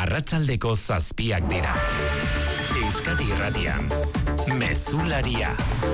Arratsaldeko 7 dira. Euskadi Irratian, Mezularia.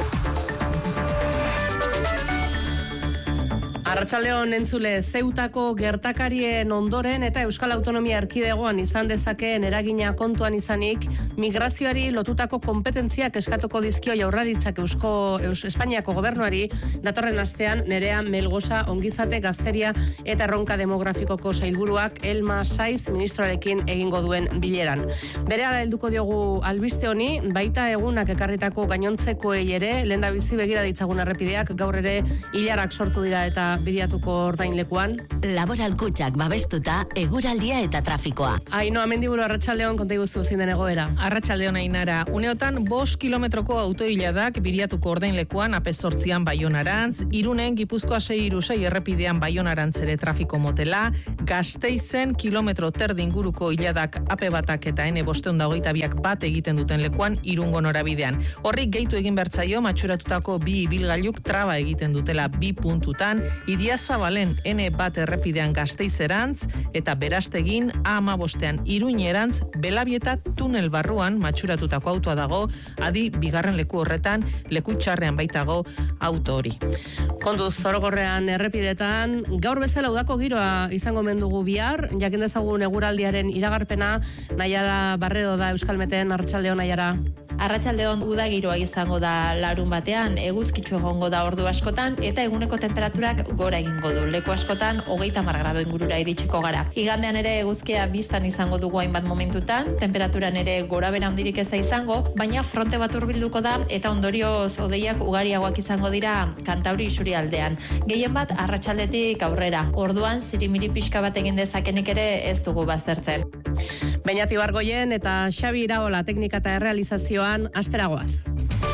Arratsaldeon entzule, Zeutako gertakarien ondoren eta Euskal Autonomia Erkidegoan izan dezakeen eragina kontuan izanik, migrazioari lotutako kompetentziak eskatuko dizkio Jaurlaritzak Espainiako gobernuari datorren astean Nerea Melgosa ongizate gazteria eta erronka demografikoko sailburuak Elma Saiz ministroarekin egingo duen bileran. Berehala helduko diogu albiste honi, baita egunak ekarritako gainontzekoei ere, lehendabizi begira ditzagun errepideak gaur ere ilarak sortu dira eta biriatuko ordainlekuan. Laboral kutxak babestuta eguraldia eta trafikoa. Ainhoa Mendiburu, arratsaldeon, konta iguzu zein den egoera. Arratsaldeon Ainara, uneotan 5 kilometroko autoiladak biriatuko ordainlekuan AP8an Baionarantz, Irunen Gipuzkoa 636 errepidean Baionarantz ere trafiko motela, Gasteizen kilometro terdi inguruko iladak AP1ak eta N522ak bat egiten duten lekuan Irungo norabidean. Horrik gehitu egin bertzaio matxuratutako 2 ibilgailuk traba egiten dutela 2 puntutan, Idiazabalen N1 errepidean Gasteizerantz eta Berastegin A15ean Iruñerantz Belabieta tunel barruan matxuratutako autoa dago, adi bigarren leku horretan leku txarrean baitago auto hori. Kontuz, Zorogorrean errepidetan, gaur bezala udako giroa izango mendugu bihar, jakin dezagun eguraldiaren iragarpena, Naiara Barredo da Euskalmeten, arratsaldeon Naiara. Arratsaldeon uda giroa izango da larun batean, eguzkitsu egongo da ordu askotan eta eguneko temperaturak gora egingo du. Leku askotan 30 gradu ingurura iritsiko gara. Igandean ere eguzkia biztan izango dugu hainbat momentutan, temperaturan ere gorabehera handirik ez da izango, baina fronte bat hurbilduko da eta ondorioz hodeiak ugariagoak izango dira Kantauri isurialdean. Gehien bat arratsaldetik aurrera. Orduan zirimiri pixka bat egin dezakenik ere ez dugu baztertzen. Beñat Ibargoien eta Xabi Iraola teknika eta errealizazioan asteragoaz.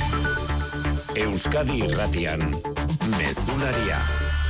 Euskadi Irratian, Mezularia.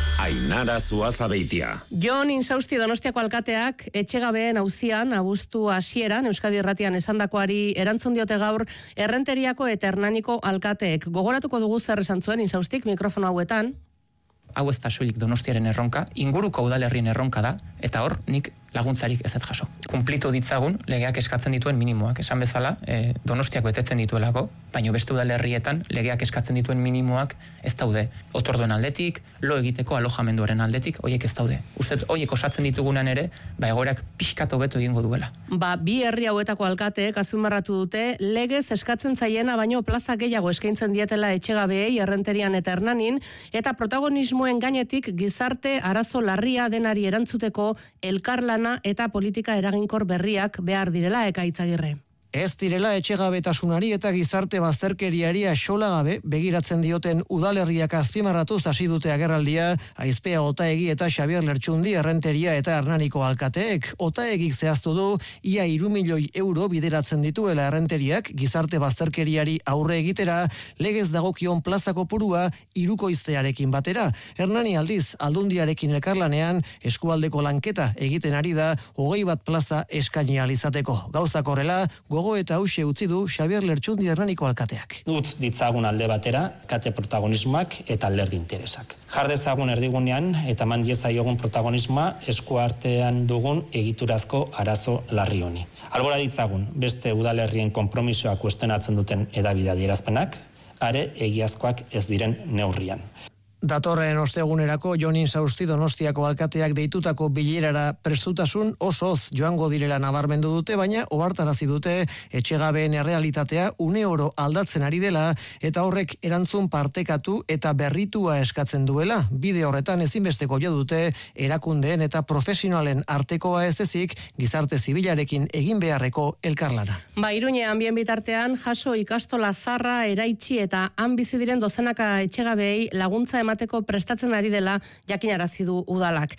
Ainara Zuazabeitia. Jon Insausti Donostiako alkateak etxegabeen auzian abuztu hasieran Euskadi Irratian esandakoari erantzun diote gaur Errenteriako eta Hernaniko alkateek. Gogoratuko dugu zer esan zuen Insaustik mikrofono hauetan. Hau ez da soilik Donostiaren erronka, inguruko udalerrien erronka da, eta hor nik laguntzarik ez jaso. Kumplitu ditzagun legeak eskatzen dituen minimoak, esan bezala, Donostiak betetzen dituelako, baina beste udalerrietan legeak eskatzen dituen minimoak ez daude. Otorduen aldetik, lo egiteko alojamenduaren aldetik, hoiek ez daude. Uste hoiek osatzen ditugunan ere, egoerak pixkat hobeto egingo duela. Bi herri hauetako alkateek azpimarratu dute legez eskatzen zaiena baino plaza gehiago eskaintzen dietela etxegabeei Errenterian eta Hernanin, eta protagonismoen gainetik gizarte arazo larria denari erantzuteko elkarlana eta politika eraginkor berriak behar direla Ekaitz Agirre. Ez direla etxegabetasunari eta gizarte bazterkeriari axolagabe begiratzen dioten udalerriak azpimarratuz hasi dute agerraldia Aizpea Otaegi eta Xabier Lertxundi Errenteria eta Hernaniko alkateek. Otaegik zehaztu du ia 3 milioi euro bideratzen dituela Errenteriak gizarte bazterkeriari aurre egitera, legez dagokion plaza kopurua hirukoiztearekin batera. Hernani aldiz Aldundiarekin elkarlanean eskualdeko lanketa egiten ari da 21 plaza eskaini ahal izateko. Gauzak horrela, gogo eta hauxe utzi du Xabier Lertxundi Hernaniko alkateak. Utz ditzagun alde batera, kate protagonismoak eta alderdi interesak. Jar dezagun erdigunean eta eman diezaiogun protagonismoa eskuartean dugun egiturazko arazo larri honi. Albora ditzagun beste udalerrien konpromisoa kuestionatzen duten hedabide adierazpenak, are egiazkoak ez diren neurrian. Datorren ostegunerako Jon Insausti Donostiako alkateak deitutako bilerara prestutasun osoz joango direla nabarmendu dute, baina ohartarazi dute etxegabeen errealitatea une oro aldatzen ari dela eta horrek erantzun partekatu eta berritua eskatzen duela. Bide horretan ezinbesteko jo dute erakundeen eta profesionalen artekoa ez ezik gizarte zibilarekin egin beharreko elkarlana. Iruñean bien bitartean jaso ikastola zarra eraitsi eta han bizi diren dozenaka etxegabeei laguntza emateko prestatzen ari dela jakinarazi du udalak.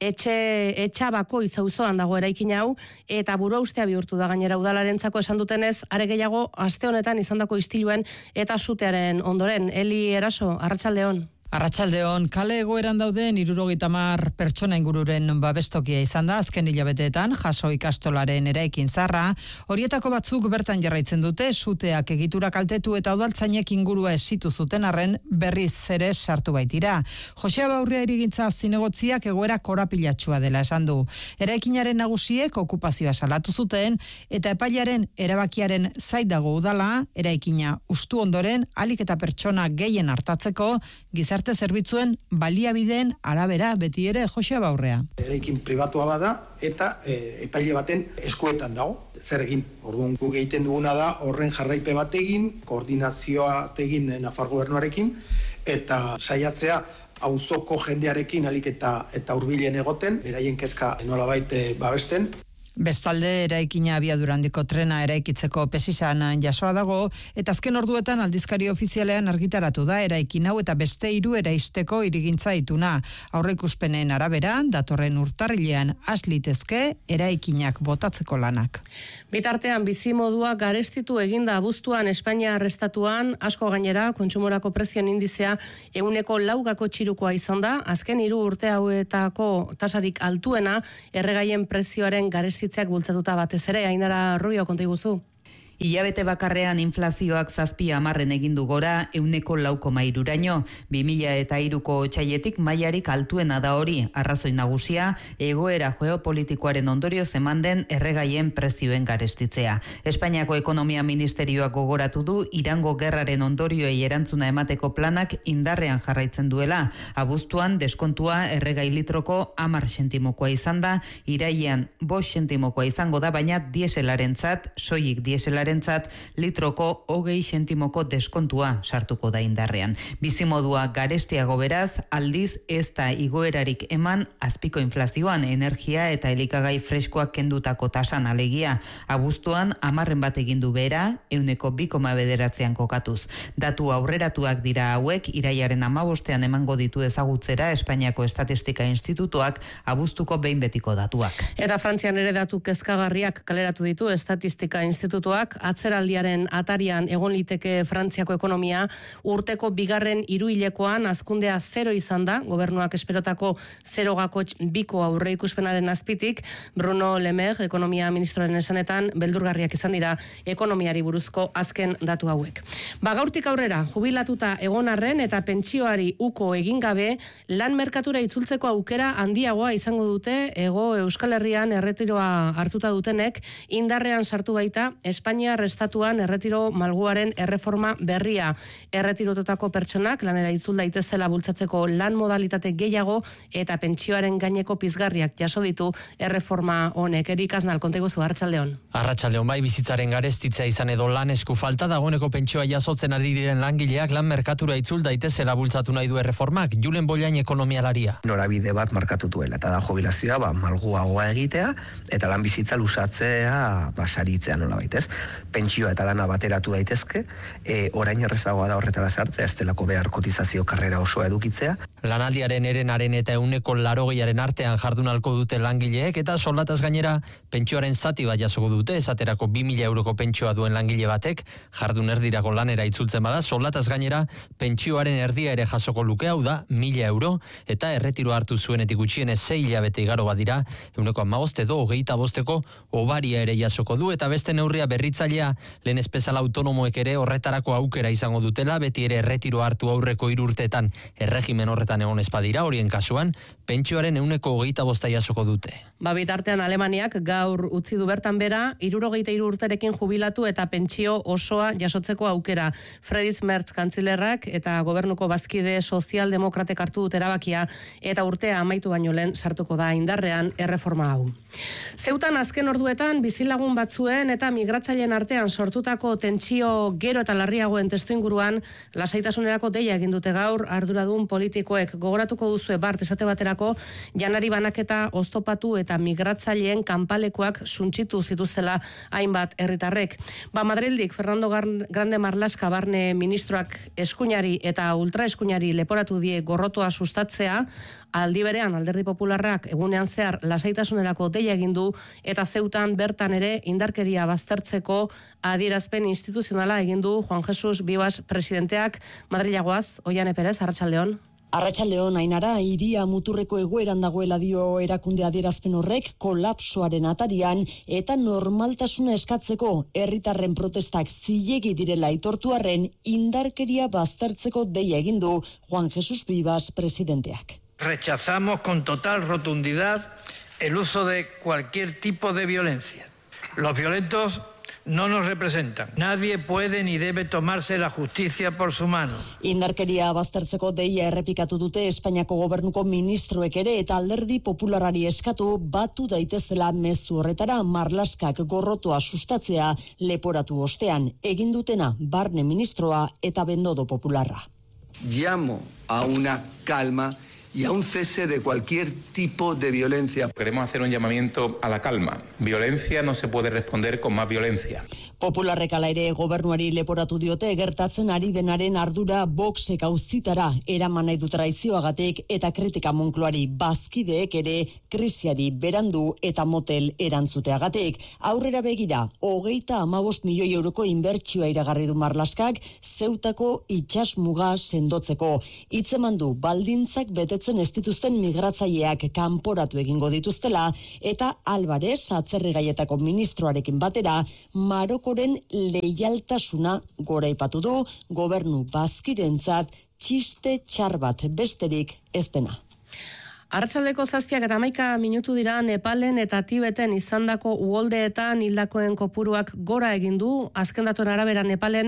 Etxabako auzoan dago eraikin hau eta buruhaustea bihurtu da gainera udalarentzako esan dutenez, are gehiago aste honetan izandako istiluen eta sutearen ondoren. Eli Eraso, arratsaldeon. Arratsaldeon, kale egoeran dauden 70 pertsona ingururen babestokia izan da azken hilabeteetan jaso ikastolaren eraikin zarra. Horietako batzuk bertan jarraitzen dute, suteak egitura kaltetu eta udaltzainek ingurua esitu zuten arren berriz ere sartu baitira. Josea Baurria irigintza zinegotziak egoera korapilatsua dela esan du. Eraikinaren nagusiek okupazioa salatu zuten eta epailearen erabakiaren zait dago udala, eraikina ustu ondoren alik eta pertsona gehien hartatzeko gizarte zerbitzuen baliabideen arabera beti ere Josea Baurrea. Eraikin pribatua bada eta epaile baten eskuetan dago. Zer egin? Orduan guk egiten duguna da horren jarraipe bat egin, koordinazioa egin Nafar gobernuarekin eta saiatzea auzoko jendearekin alik eta hurbilen egoten, beraien kezka nolabait babesten. Bestalde, eraikina abiadura handiko trena eraikitzeko pesisan jasoa dago, eta azken orduetan aldizkari ofizialean argitaratu da eraikin hau eta beste 3 eraisteko irigintza ituna. Aurreikuspenen arabera, datorren urtarrilean aslitezke eraikinak botatzeko lanak. Bitartean bizimodua garestitu eginda abuztuan Espainia arrestatuan, asko gainera kontsumorako prezioen indizea 4% txirukoa izan da, azken 3 urte hauetako tasarik altuena erregaien prezioaren garestitu bultzatuta batez ere. Ainara Rubio, konta iguzu. Hilabete bakarrean inflazioak 7% egin du gora 4,3%. 2003ko otsailetik mailarik altuena da hori. Arrazoi nagusia, egoera geopolitikoaren ondorioz eman den erregaien prezioen garestitzea. Espainiako Ekonomia Ministerioak gogoratu du Irango gerraren ondorioei erantzuna emateko planak indarrean jarraitzen duela. Abuztuan deskontua erregai litroko 10 zentimokoa izan da, irailean 5 zentimokoa izango da, baina dieselarentzat, soilik dieselarentzat litroko 20 zentimoko deskontua sartuko da indarrean. Bizimodua garestiago beraz, aldiz ez da igoerarik eman azpiko inflazioan, energia eta elikagai freskoak kendutako tasan alegia. Abuztuan 10 bat egin du behera, 2,9%an kokatuz. Datu aurreratuak dira hauek, irailaren 15ean emango ditu ezagutzera Espainiako Estatistika Institutuak abuztuko behin betiko datuak. Eta Frantzian ere datu kezkagarriak kaleratu ditu Estatistika Institutuak. Atzeraldiaren atarian egon liteke Frantziako ekonomia, urteko bigarren hiruhilekoan hazkundea 0 izan da, gobernuak esperotako 0,2ko aurreikuspenaren azpitik. Bruno Le Maire, ekonomia ministroaren esanetan, beldurgarriak izan dira ekonomiari buruzko azken datu hauek. Gaurtik aurrera, jubilatuta egon arren eta pentsioari uko egin gabe, lan merkatura itzultzeko aukera handiagoa izango dute Hego Euskal Herrian erretiroa hartuta dutenek, indarrean sartu baita Espainia estatuan erretiro malguaren erreforma berria. Erretirotutako pertsonak lanera itzul daitezela bultzatzeko lan modalitate gehiago eta pentsioaren gaineko pizgarriak jaso ditu erreforma honek. Erik Aznal, konta iguzu, Arratsaldeon. Arratsaldeon, bai, bizitzaren garestitza izan edo lan esku falta dagoeneko pentsioa jasotzen ari diren langileak lan merkatura itzul daitezela bultzatu nahi du erreformak. Julen Bollain ekonomialaria. Norabide bat markatu duela eta da jubilazioa malguagoa egitea eta lan bizitza luzatzea saritzea nolabait, ez? Pentsioa eta lana bateratu daitezke, orain errezagoa da horretara sartzea, ez delako behar kotizazio karrera osoa edukitzea. Lanaldiaren erenaren eta 180aren artean jardunalko dute langileek eta soldataz gainera pentsioaren zati bat jasoko dute, esaterako 2.000 euroko pentsioa duen langile batek jardun erdirako lanera itzultzen bada, soldataz gainera pentsioaren erdia ere jasoko luke, hau da 1.000 euro eta erretiro hartu zuenetik gutxienez 6 hilabete igaro badira, 15 edo 25ko obaria ere jasoko du eta beste neurria berritzailea lehen espezala autonomoek ere horretarako aukera izango dutela, beti ere erretiro hartu aurreko 3 urteetan erregimen horretan egon ezpadira, horien kasuan pentsioaren 25 jasoko dute. Bitartean Alemaniak gaur utzi du bertan bera 63 urterekin jubilatu eta pentsio osoa jasotzeko aukera. Friedrich Merz kantzilerrak eta gobernuko bazkide sozialdemokratek hartu dut erabakia eta urtea amaitu baino lehen sartuko da indarrean erreforma hau. Zeutan azken orduetan bizilagun batzuen eta migratzaileen artean sortutako tentsio gero eta larriagoen testuinguruan lasaitasunerako deia egin dute gaur arduradun politikoek. Gogoratuko duzue Bart, esate baterako janari banaketa oztopatu eta migratzaileen kanpalekoak suntsitu zituztela hainbat herritarrek. Madrildik Fernando Grande Marlaska barne ministroak eskuinari eta ultraeskuinari leporatu die gorrotoa sustatzea, aldi berean Alderdi Popularrak egunean zehar lasaitasunerako deia egin du eta Zeutan bertan ere indarkeria baztertzeko adierazpen instituzionala egin du Juan Jesus Vivas presidenteak. Madrilagoaz, Oiane Perez, Arratsaldeon. Arratsaldeon, Ainara, hiria muturreko egoeran dagoela dio erakunde adierazpen horrek kolapsoaren atarian eta normaltasuna eskatzeko herritarren protestak zilegi direla aitortu arren indarkeria baztertzeko deia egin du Juan Jesús Vivas presidenteak. Rechazamos con total rotundidad el uso de cualquier tipo de violencia. Los violentos no nos representan. Nadie puede ni debe tomarse la justicia por su mano. Indarkeria baztertzeko deia errepikatu dute Espainiako gobernuko ministroek ere eta alderdi popularari eskatu batu daitezela mezu horretara marlaskak gorrotoa sustatzea leporatu ostean egin dutena barne ministroa eta bendodo popularra. Llamo a una calma y a un cese de cualquier tipo de violencia. Queremos hacer un llamamiento a la calma. Violencia no se puede responder con más violencia. Popularrek ala ere gobernuari leporatu diote gertatzen ari denaren ardura Voxek auzitara eraman nahi du traizioagatik eta kritika Moncloari bazkideek ere krisiari berandu eta motel erantzuteagatik. Aurrera begira, 35 milioi euroko inbertsioa iragarri du Marlaskak Zeutako itsasmuga sendotzeko. Hitzeman du baldintzak betetzen ez dituzten migratzaileak kanporatu egingo dituztela eta Álvarez atzerrigaietako ministroarekin batera Marokoren leialtasuna goraipatu du gobernu bazkidentzat txiste txar bat besterik ez dena. Arratsaldeko 7:11 minutu dira Nepalen eta Tibeten izandako uholdeetan hildakoen kopuruak gora egin du. Azken datuen arabera Nepalen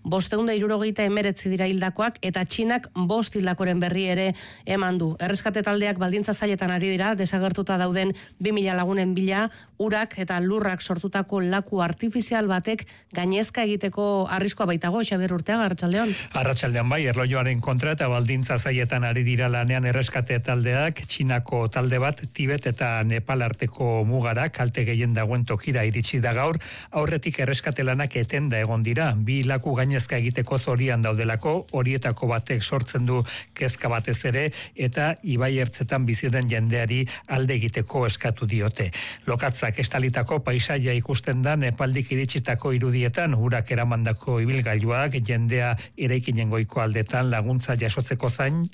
569 dira hildakoak eta Txinak 5 hildakoren berri ere eman du. Erreskate taldeak baldintza zailetan ari dira, desagertuta dauden 2000 lagunen bila, urak eta lurrak sortutako laku artifizial batek gainezka egiteko arriskoa baitago. Xabier Urteaga, arratsaldeon. Arratsaldean bai, erlojuaren kontra eta baldintza zailetan ari dira lanean erreskate taldeak. Txinako talde bat Tibet eta Nepal arteko mugara kalte gehien dagoen tokira iritsi da gaur, aurretik erreskate lanak etenda egon dira. 2 laku gainezka egiteko zorian daudelako, horietako batek sortzen du kezka batez ere eta ibai ertzetan bizi den jendeari alde egiteko eskatu diote. Lokatzak estalitako paisaia ikusten da Nepaldik iritsitako irudietan, urak eramandako ibilgailuak jendea eraikinen goiko aldetan laguntza jasotzeko zain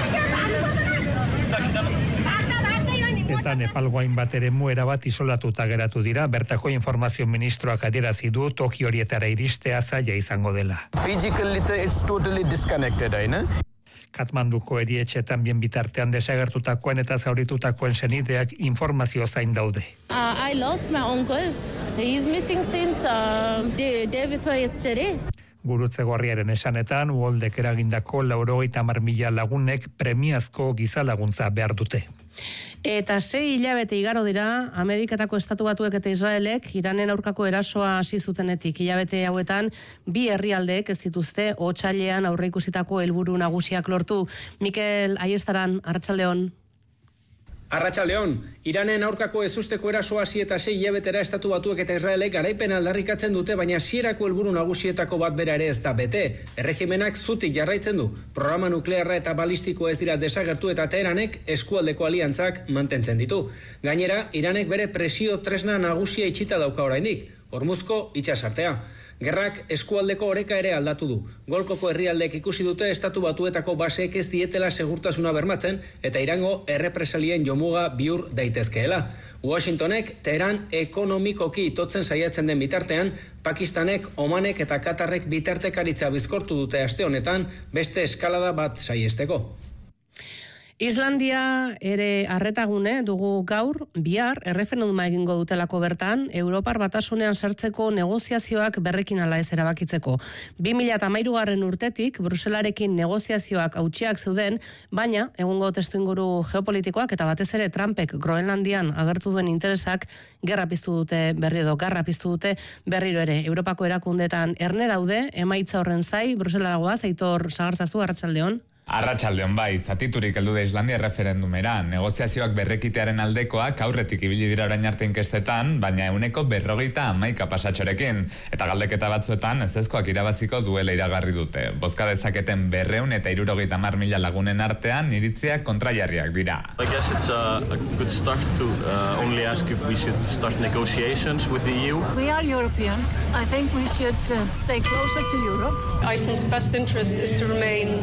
eta Nepalgo hainbat eremu erabat isolatuta geratu dira. Bertako informazio ministroak adierazi du toki horietara iristea zaila izango dela. Physically it's totally disconnected, Katmanduko erietxetan bien bitartean desagertutakoen eta zauritutakoen senideak informazio zain daude. I lost my uncle. He is missing since the day before yesterday. Gurutze Gorriaren esanetan, uholdek eragindako 90.000 lagunek premiazko giza laguntza behar dute. Eta 6 hilabete igaro dira, Ameriketako Estatu Batuek eta Israelek Iranen aurkako erasoa hasi zutenetik. Hilabete hauetan, 2 herrialdeek ez dituzte otsailean aurreikusitako helburu nagusiak lortu. Mikel Aiestaran, arratsaldeon. Arratsaldeon, Iranen aurkako ezusteko erasoa hasi eta 6 hilabetera Estatu Batuek eta Israelek garaipen aldarrikatzen dute, baina hasierako helburu nagusietako bat bera ere ez da bete. Erregimenak zutik jarraitzen du. Programa nuklearra eta balistiko ez dira desagertu eta Teheranek eskualdeko aliantzak mantentzen ditu. Gainera, Iranek bere presio tresna nagusia itxita dauka oraindik, Hormuzko itsasartea. Gerrak eskualdeko oreka ere aldatu du. Golkoko herrialdek ikusi dute Estatu Batuetako baseek ez dietela segurtasuna bermatzen eta Irango errepresalien jomuga bihur daitezkeela. Washingtonek Teheran ekonomikoki itotzen saiatzen den bitartean, Pakistanek, Omanek eta Katarrek bitartekaritza bizkortu dute aste honetan beste eskalada bat saiesteko. Islandia ere arretagune dugu gaur, bihar erreferenduma egingo dutelako bertan, Europar Batasunean sartzeko negoziazioak berrekin ala ez erabakitzeko. 2013 urtetik Bruselarekin negoziazioak hautsiak zeuden, baina egungo testuinguru geopolitikoak eta batez ere Trumpek Groenlandian agertu duen interesak garra piztu dute berriro ere. Europako erakundetan erne daude, emaitza horren zai, Bruselaragoaz, Aitor Sagarzazu, arratsaldeon. Arratsaldeon bai, zatiturik heldu da Islandia erreferendumera. Negoziazioak berrekitearen aldekoak aurretik ibili dira orain arte inkestetan, baina 50% pasatxorekin. Eta galdeketa batzuetan ezezkoak irabaziko duela iragarri dute. Bozka dezaketen 230.000 lagunen artean iritziak kontrajarriak dira. I guess it's a good start to only ask if we should start negotiations with the EU. We are Europeans. I think we should stay closer to Europe. Iceland's best interest is to remain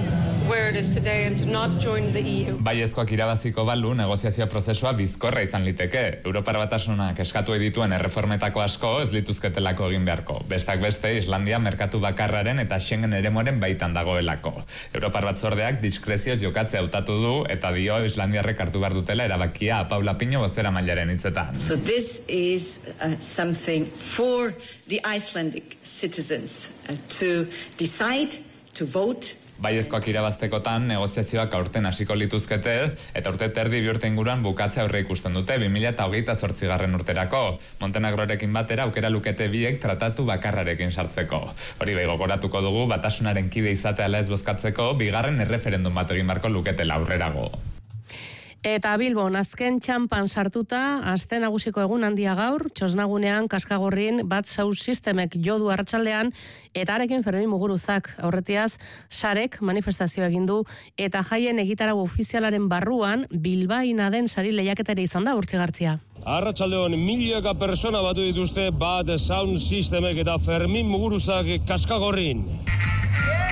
where it is today and to not join the EU. Baiezkoak irabaziko balu, negoziazio prozesua bizkorra izan liteke. Europar Batasunak eskatu dituen erreformetako asko ez lituzketelako egin beharko. Bestak beste, Islandia merkatu bakarraren eta Schengen eremuaren baitan dagoelako. Europar Batzordeak diskrezioz jokatzea hautatu du eta dio Islandiarrek hartu behar dutela erabakia. Paula Pino bozeramailaren hitzetan. So this is something for the Icelandic citizens to decide, to vote. Baiezkoak irabaztekotan negoziazioak aurten hasiko lituzkete eta urte terdi bi urte inguruan bukatzea aurre ikusten dute 2028. urterako. Montenegrorekin batera aukera lukete biek tratatu bakarrarekin sartzeko. Hori bai gogoratuko dugu batasunaren kide izatea ez bozkatzeko bigarren erreferendum bat egin beharko luketela aurrerago. Eta Bilbon azken txampan sartuta, aste nagusiko egun handia gaur, Txosnagunean Kaskagorrin bat Sound Systemek jodu arratsaldean eta arekin Fermin Muguruzak aurretiaz sarek manifestazio egin du eta jaien egitarau ofizialaren barruan Bilbaina den sari lehiaketara izan da Urtzigartzia. Arratsaldeon milaka persona batu dituzte bat Sound Systemek eta Fermin Muguruzak Kaskagorrin.